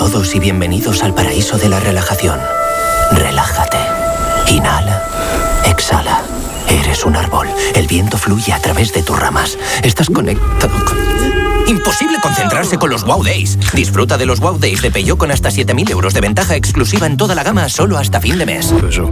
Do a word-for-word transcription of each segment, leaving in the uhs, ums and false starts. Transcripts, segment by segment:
todos y bienvenidos al paraíso de la relajación. Relájate. Inhala. Exhala. Eres un árbol. El viento fluye a través de tus ramas. Estás conectado con... Imposible concentrarse con los Wow Days. Disfruta de los Wow Days de Peugeot con hasta siete mil euros de ventaja exclusiva en toda la gama solo hasta fin de mes. Eso.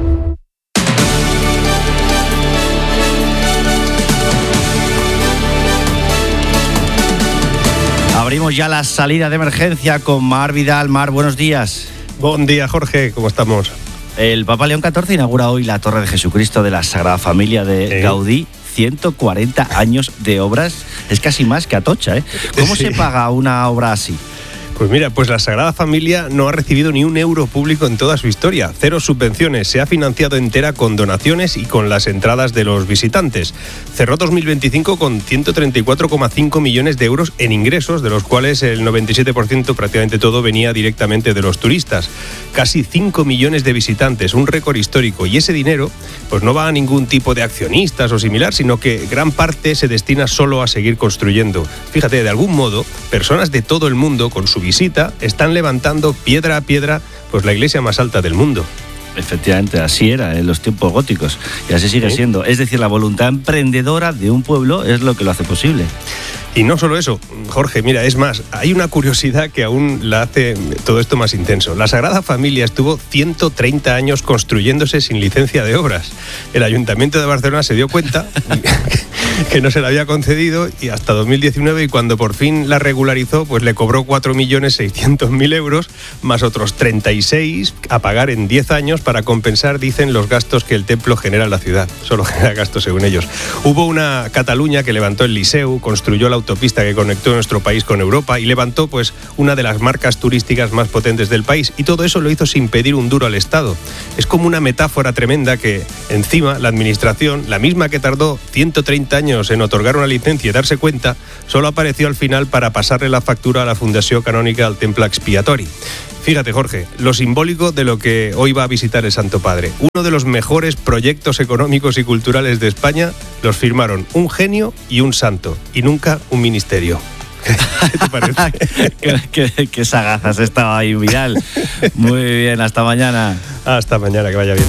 Abrimos ya la salida de emergencia con Mar Vidal. Mar, buenos días. Buen día, Jorge. ¿Cómo estamos? El Papa León catorce inaugura hoy la Torre de Jesucristo de la Sagrada Familia de ¿Eh? Gaudí. ciento cuarenta años de obras. Es casi más que Atocha, ¿eh? ¿Cómo sí. se paga una obra así? Pues mira, pues la Sagrada Familia no ha recibido ni un euro público en toda su historia. Cero subvenciones. Se ha financiado entera con donaciones y con las entradas de los visitantes. Cerró dos mil veinticinco con ciento treinta y cuatro coma cinco millones de euros en ingresos, de los cuales el noventa y siete por ciento, prácticamente todo, venía directamente de los turistas. Casi cinco millones de visitantes, un récord histórico. Y ese dinero pues no va a ningún tipo de accionistas o similar, sino que gran parte se destina solo a seguir construyendo. Fíjate, de algún modo, personas de todo el mundo, con su visita, están levantando piedra a piedra pues la iglesia más alta del mundo. Efectivamente, así era en los tiempos góticos y así sigue ¿Sí? siendo. Es decir, la voluntad emprendedora de un pueblo es lo que lo hace posible. Y no solo eso, Jorge, mira, es más, hay una curiosidad que aún la hace todo esto más intenso. La Sagrada Familia estuvo ciento treinta años construyéndose sin licencia de obras. El Ayuntamiento de Barcelona se dio cuenta que no se la había concedido y hasta dos mil diecinueve, y cuando por fin la regularizó, pues le cobró cuatro millones seiscientos mil euros más otros treinta y seis a pagar en diez años para compensar, dicen, los gastos que el templo genera en la ciudad. Solo genera gastos según ellos. Hubo una Cataluña que levantó el Liceu, construyó la autopista que conectó nuestro país con Europa y levantó pues una de las marcas turísticas más potentes del país, y todo eso lo hizo sin pedir un duro al Estado. Es como una metáfora tremenda que encima la administración, la misma que tardó ciento treinta años en otorgar una licencia y darse cuenta, solo apareció al final para pasarle la factura a la Fundació Canònica al Temple Expiatori. Fíjate, Jorge, lo simbólico de lo que hoy va a visitar el Santo Padre. Uno de los mejores proyectos económicos y culturales de España los firmaron un genio y un santo, y nunca un ministerio. ¿Qué te parece? qué, qué, qué sagaz has estado ahí, Vidal. Muy bien, hasta mañana. Hasta mañana, que vaya bien.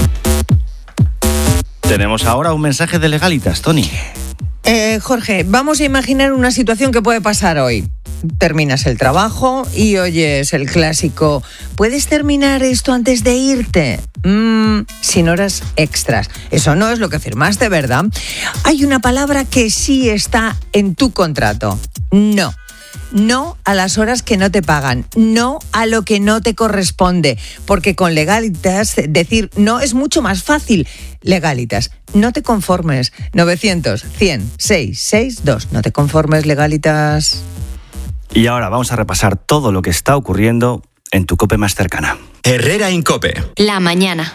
Tenemos ahora un mensaje de Legalitas, Tony. Eh, Jorge, vamos a imaginar una situación que puede pasar hoy. Terminas el trabajo y oyes el clásico: ¿puedes terminar esto antes de irte? Mm, sin horas extras. Eso no es lo que firmaste, ¿verdad? Hay una palabra que sí está en tu contrato. No. No a las horas que no te pagan, no a lo que no te corresponde, porque con Legalitas decir no es mucho más fácil. Legalitas, no te conformes. novecientos, cien, seiscientos sesenta y dos. No te conformes, Legalitas. Y ahora vamos a repasar todo lo que está ocurriendo en tu COPE más cercana. Herrera Incope. La mañana.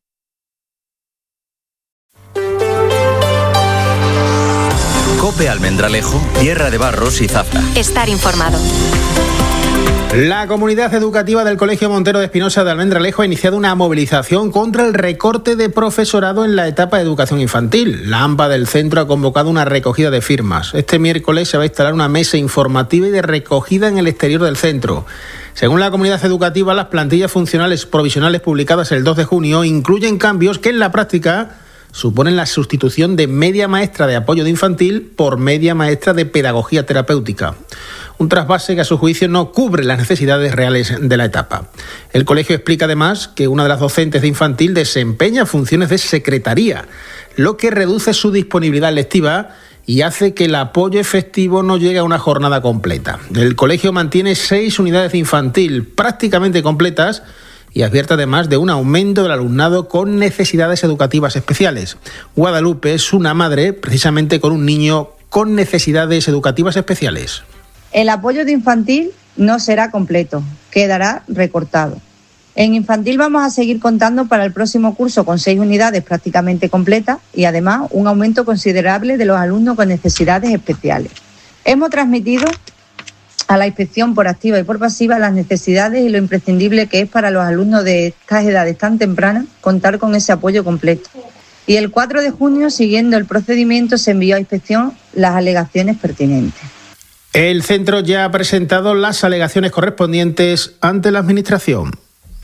COPE Almendralejo, Tierra de Barros y Zafra. Estar informado. La comunidad educativa del Colegio Montero de Espinosa de Almendralejo ha iniciado una movilización contra el recorte de profesorado en la etapa de educación infantil. La AMPA del centro ha convocado una recogida de firmas. Este miércoles se va a instalar una mesa informativa y de recogida en el exterior del centro. Según la comunidad educativa, las plantillas funcionales provisionales publicadas el dos de junio incluyen cambios que en la práctica suponen la sustitución de media maestra de apoyo de infantil por media maestra de pedagogía terapéutica. Un trasvase que a su juicio no cubre las necesidades reales de la etapa. El colegio explica además que una de las docentes de infantil desempeña funciones de secretaría, lo que reduce su disponibilidad lectiva y hace que el apoyo efectivo no llegue a una jornada completa. El colegio mantiene seis unidades de infantil prácticamente completas y advierte además de un aumento del alumnado con necesidades educativas especiales. Guadalupe es una madre precisamente con un niño con necesidades educativas especiales. El apoyo de infantil no será completo, quedará recortado. En infantil vamos a seguir contando para el próximo curso con seis unidades prácticamente completas y además un aumento considerable de los alumnos con necesidades especiales. Hemos transmitido a la inspección por activa y por pasiva las necesidades y lo imprescindible que es para los alumnos de estas edades tan tempranas contar con ese apoyo completo. Y el cuatro de junio, siguiendo el procedimiento, se envió a inspección las alegaciones pertinentes. El centro ya ha presentado las alegaciones correspondientes ante la Administración.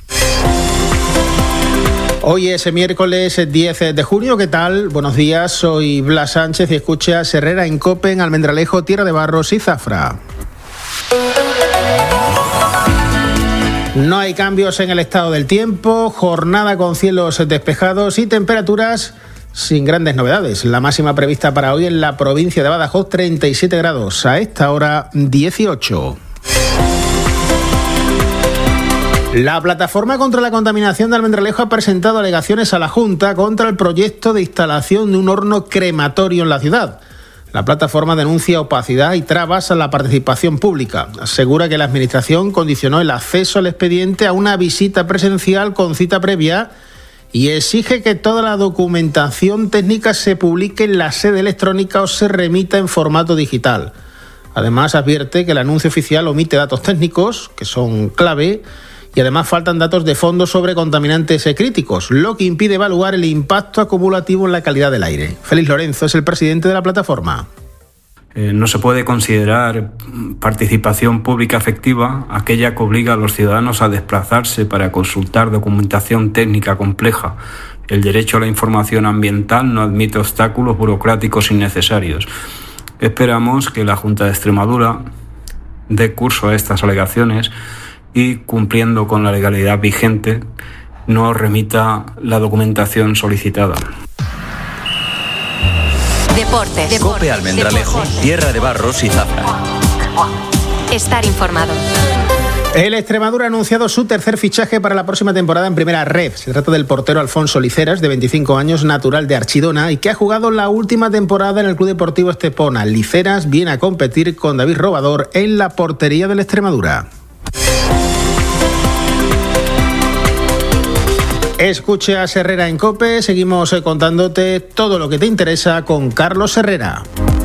Hoy es miércoles diez de junio, ¿qué tal? Buenos días, soy Blas Sánchez y escuchas Herrera en COPE en Almendralejo, Tierra de Barros y Zafra. No hay cambios en el estado del tiempo, jornada con cielos despejados y temperaturas sin grandes novedades. La máxima prevista para hoy en la provincia de Badajoz, treinta y siete grados, a esta hora dieciocho. La Plataforma contra la Contaminación de Almendralejo ha presentado alegaciones a la Junta contra el proyecto de instalación de un horno crematorio en la ciudad. La plataforma denuncia opacidad y trabas a la participación pública. Asegura que la Administración condicionó el acceso al expediente a una visita presencial con cita previa y exige que toda la documentación técnica se publique en la sede electrónica o se remita en formato digital. Además, advierte que el anuncio oficial omite datos técnicos, que son clave, y además faltan datos de fondo sobre contaminantes críticos, lo que impide evaluar el impacto acumulativo en la calidad del aire. Félix Lorenzo es el presidente de la plataforma. Eh, no se puede considerar participación pública efectiva aquella que obliga a los ciudadanos a desplazarse para consultar documentación técnica compleja. El derecho a la información ambiental no admite obstáculos burocráticos innecesarios. Esperamos que la Junta de Extremadura dé curso a estas alegaciones y, cumpliendo con la legalidad vigente, nos remita la documentación solicitada. Deportes. Deportes. COPE Almendralejo, Deportes. Tierra de Barros y Zafra. Estar informado. El Extremadura ha anunciado su tercer fichaje para la próxima temporada en Primera Ref. Se trata del portero Alfonso Liceras, de veinticinco años, natural de Archidona, y que ha jugado la última temporada en el Club Deportivo Estepona. Liceras viene a competir con David Robador en la portería del Extremadura. Escuchas Herrera en COPE, seguimos contándote todo lo que te interesa con Carlos Herrera.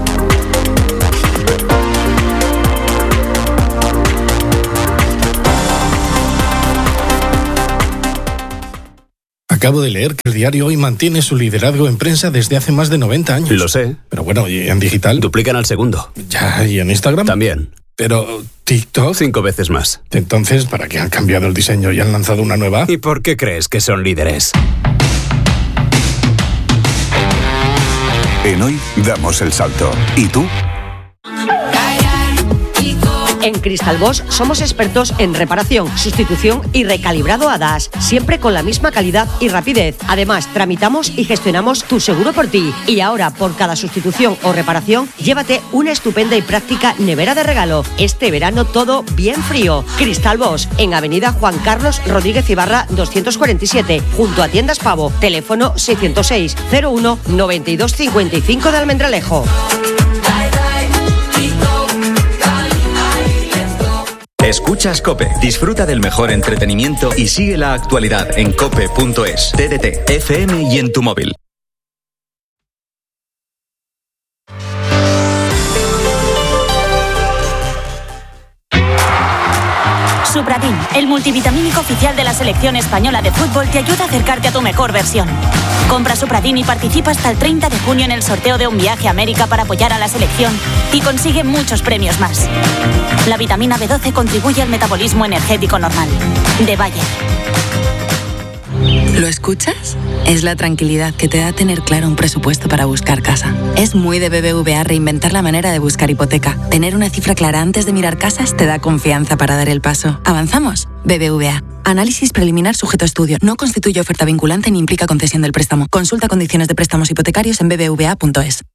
Acabo de leer que el diario Hoy mantiene su liderazgo en prensa desde hace más de noventa años. Lo sé. Pero bueno, ¿y en digital? Duplican al segundo. Ya, ¿y en Instagram? También. Pero TikTok... Cinco veces más. Entonces, ¿para qué han cambiado el diseño y han lanzado una nueva? ¿Y por qué crees que son líderes? En Hoy damos el salto. ¿Y tú? En Cristal Bosch somos expertos en reparación, sustitución y recalibrado A D A S, siempre con la misma calidad y rapidez. Además, tramitamos y gestionamos tu seguro por ti. Y ahora, por cada sustitución o reparación, llévate una estupenda y práctica nevera de regalo. Este verano todo bien frío. Cristal Bosch, en Avenida Juan Carlos Rodríguez Ibarra doscientos cuarenta y siete, junto a Tiendas Pavo. Teléfono seiscientos seis, cero uno, noventa y dos cincuenta y cinco de Almendralejo. Escuchas COPE. Disfruta del mejor entretenimiento y sigue la actualidad en cope punto es, T D T, F M y en tu móvil. Supratin, el multivitamínico oficial de la selección española de fútbol, te ayuda a acercarte a tu mejor versión. Compra Supratin y participa hasta el treinta de junio en el sorteo de un viaje a América para apoyar a la selección y consigue muchos premios más. La vitamina B doce contribuye al metabolismo energético normal. De Bayer. ¿Lo escuchas? Es la tranquilidad que te da tener claro un presupuesto para buscar casa. Es muy de B B V A reinventar la manera de buscar hipoteca. Tener una cifra clara antes de mirar casas te da confianza para dar el paso. ¿Avanzamos? B B V A. Análisis preliminar sujeto a estudio. No constituye oferta vinculante ni implica concesión del préstamo. Consulta condiciones de préstamos hipotecarios en b b v a punto es.